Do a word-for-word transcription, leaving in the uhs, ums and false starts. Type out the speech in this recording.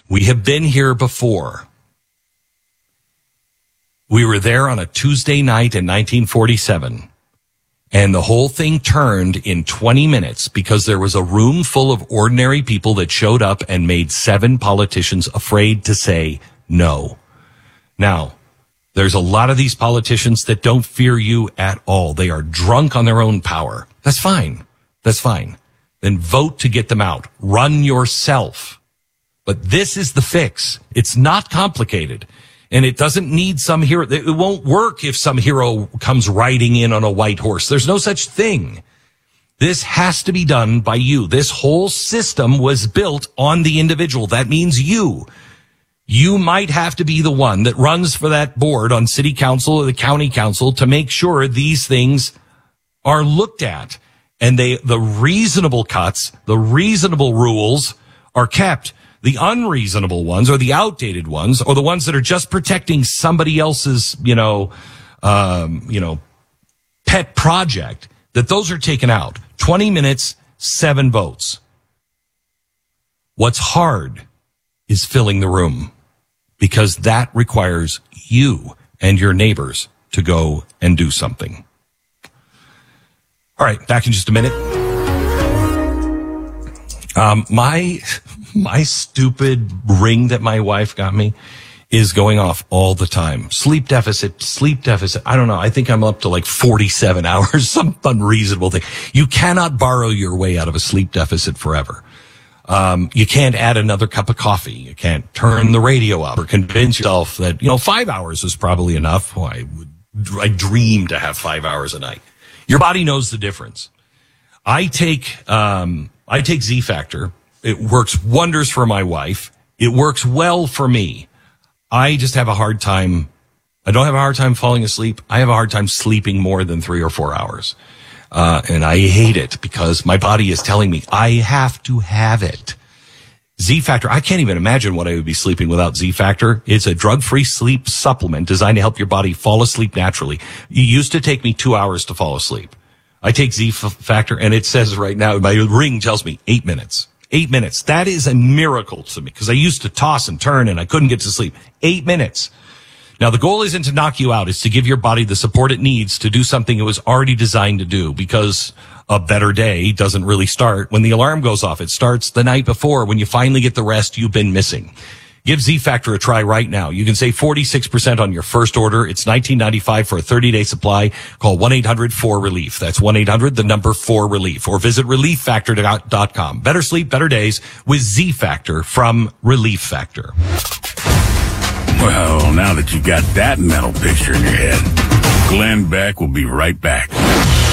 We have been here before. We were there on a Tuesday night in nineteen forty-seven. And the whole thing turned in twenty minutes because there was a room full of ordinary people that showed up and made seven politicians afraid to say no. Now, there's a lot of these politicians that don't fear you at all. They are drunk on their own power. That's fine. That's fine. Then vote to get them out. Run yourself. But this is the fix. It's not complicated. And it doesn't need some hero. It won't work if some hero comes riding in on a white horse. There's no such thing. This has to be done by you. This whole system was built on the individual. That means you. You might have to be the one that runs for that board on city council or the county council to make sure these things are looked at. And they, the reasonable cuts, the reasonable rules are kept. The unreasonable ones or the outdated ones or the ones that are just protecting somebody else's, you know, um, you know, pet project, that those are taken out. twenty minutes, seven votes. What's hard is filling the room because that requires you and your neighbors to go and do something. All right, back in just a minute. Um, my, my stupid ring that my wife got me is going off all the time. Sleep deficit, sleep deficit. I don't know. I think I'm up to like forty-seven hours, some unreasonable thing. You cannot borrow your way out of a sleep deficit forever. Um, you can't add another cup of coffee. You can't turn the radio up or convince yourself that, you know, five hours is probably enough. Oh, I would, I dream to have five hours a night. Your body knows the difference. I take, um, I take Z-Factor. It works wonders for my wife. It works well for me. I just have a hard time. I don't have a hard time falling asleep. I have a hard time sleeping more than three or four hours. Uh, and I hate it because my body is telling me I have to have it. Z-Factor, I can't even imagine what I would be sleeping without Z-Factor. It's a drug-free sleep supplement designed to help your body fall asleep naturally. It used to take me two hours to fall asleep. I take Z-Factor, and it says right now, my ring tells me eight minutes. Eight minutes. That is a miracle to me, because I used to toss and turn, and I couldn't get to sleep. Eight minutes. Now, the goal isn't to knock you out. It's to give your body the support it needs to do something it was already designed to do, because a better day doesn't really start when the alarm goes off. It starts the night before when you finally get the rest you've been missing. Give Z-Factor a try right now. You can save forty-six percent on your first order. It's nineteen ninety-five for a thirty-day supply. Call one eight hundred four relief. That's one eight hundred, the number four relief. Or visit relief factor dot com. Better sleep, better days with Z-Factor from Relief Factor. Well, now that you got that mental picture in your head, Glenn Beck will be right back.